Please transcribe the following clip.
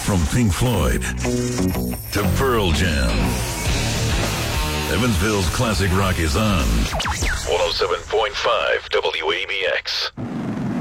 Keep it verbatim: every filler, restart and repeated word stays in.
From Pink Floyd to Pearl Jam, Evansville's classic rock is on one oh seven point five W A B X.